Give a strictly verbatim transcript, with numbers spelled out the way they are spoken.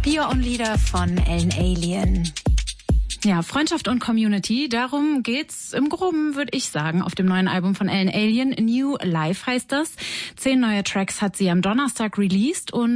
Fear on Leader von Ellen Alien. Ja, Freundschaft und Community, darum geht's im Groben, würde ich sagen, auf dem neuen Album von Ellen Alien. New Life heißt das. Zehn neue Tracks hat sie am Donnerstag released und